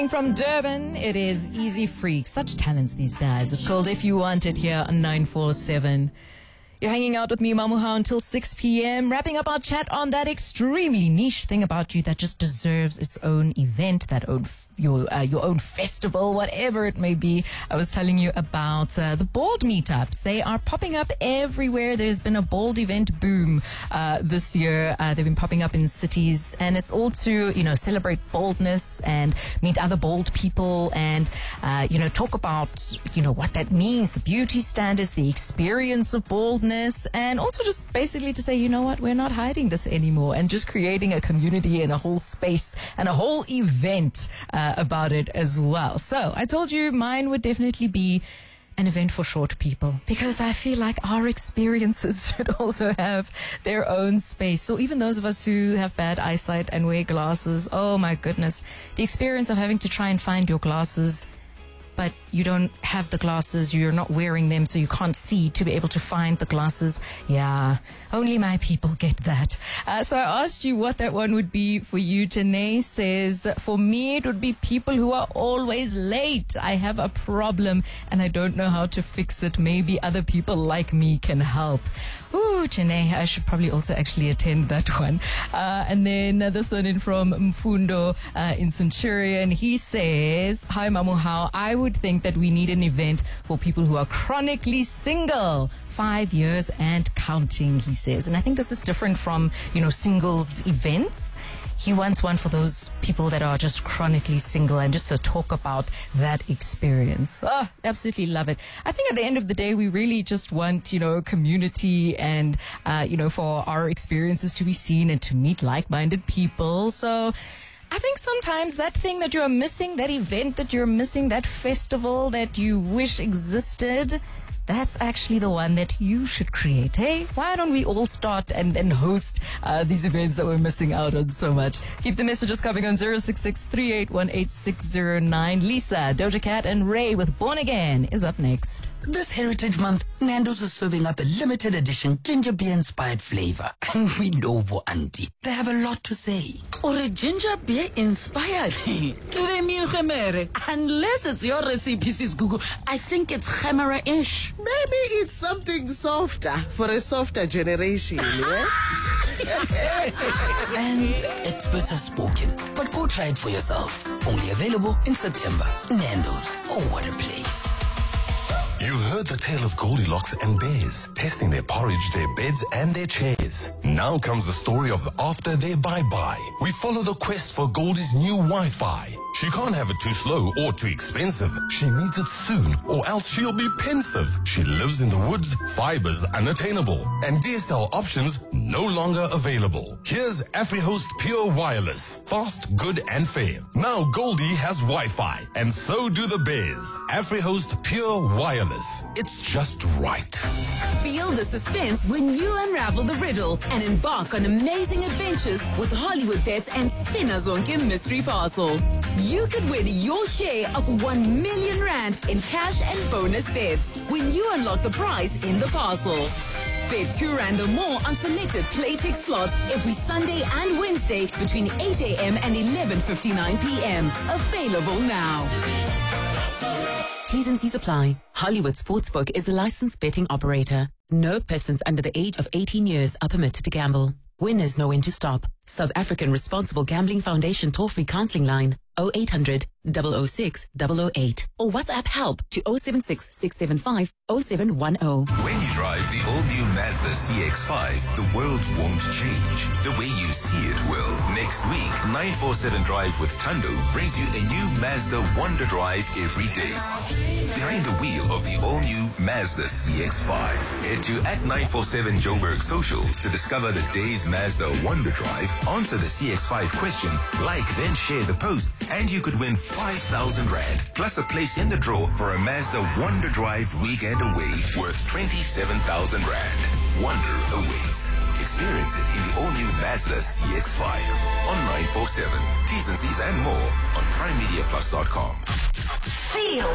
Coming from Durban, it is Easy Freak. Such talents, these guys. It's called If You Want It here on 947. You're hanging out with me, Mamuha, until 6 p.m. Wrapping up our chat on that extremely niche thing about you that just deserves its own event, your own festival, whatever it may be. I was telling you about the Bald meetups. They are popping up everywhere. There's been a Bald event boom this year. They've been popping up in cities, and it's all to celebrate baldness and meet other bald people and talk about what that means, the beauty standards, the experience of baldness, and also just basically to say, we're not hiding this anymore, and just creating a community and a whole space and a whole event about it as well. So I told you mine would definitely be an event for short people, because I feel like our experiences should also have their own space. So even those of us who have bad eyesight and wear glasses, oh my goodness, the experience of having to try and find your glasses, but you don't have the glasses, you're not wearing them, so you can't see to be able to find the glasses. Yeah, only my people get that. So I asked you what that one would be for you. Janae says, for me, it would be people who are always late. I have a problem and I don't know how to fix it. Maybe other people like me can help. Ooh, Janae, I should probably also actually attend that one. And then this one in from Mfundo in Centurion. He says, hi, Mamu, how I would think that we need an event for people who are chronically single. 5 years and counting, he says. And I think this is different from, singles events. He wants one for those people that are just chronically single, and just to talk about that experience. Oh, absolutely love it. I think at the end of the day, we really just want, community and, for our experiences to be seen and to meet like-minded people. So I think sometimes that thing that you're missing, that event that you're missing, that festival that you wish existed, that's actually the one that you should create. Hey, why don't we all start and host these events that we're missing out on so much? Keep the messages coming on 066-3818-609. Lisa, Doja Cat, and Ray with Born Again is up next. This Heritage Month, Nando's is serving up a limited edition ginger beer inspired flavor. And we know Bo Auntie, they have a lot to say. Or a ginger beer inspired? Do they mean Gemere? Unless it's your recipe, Sis Gugu. I think it's Gemere-ish. Maybe it's something softer for a softer generation, yeah? And experts have spoken, but go try it for yourself. Only available in September. Nando's. Oh, what a place. You heard the tale of Goldilocks and Bears, testing their porridge, their beds, and their chairs. Now comes the story of after their bye-bye. We follow the quest for Goldie's new Wi-Fi. She can't have it too slow or too expensive. She needs it soon, or else she'll be pensive. She lives in the woods, fibers unattainable, and DSL options no longer available. Here's AfriHost Pure Wireless. Fast, good, and fair. Now Goldie has Wi-Fi, and so do the Bears. AfriHost Pure Wireless. It's just right. Feel the suspense when you unravel the riddle and embark on amazing adventures with Hollywood Bets and Spinazonke Mystery Parcel. You could win your share of 1 million rand in cash and bonus bets when you unlock the prize in the parcel. Bet 2 rand or more on selected Playtech slots every Sunday and Wednesday between 8 a.m. and 11:59 p.m. Available now. T's and C's apply. Hollywood Sportsbook is a licensed betting operator. No persons under the age of 18 years are permitted to gamble. Winners know when to stop. South African Responsible Gambling Foundation toll-free counseling line 0800 006 008 or WhatsApp help to 076 675 0710. When you drive the all-new Mazda CX-5, the world won't change. The way you see it will. Next week, 947 Drive with Tando brings you a new Mazda Wonder Drive every day. Behind the wheel of the all-new Mazda CX-5. Head to @947 Joburg socials to discover the day's Mazda Wonder Drive. Answer the CX-5 question, like, then share the post, and you could win 5,000 Rand, plus a place in the draw for a Mazda Wonder Drive weekend away worth 27,000 Rand. Wonder awaits. Experience it in the all-new Mazda CX-5 on 947. T's and C's and more on PrimeMediaPlus.com. Feel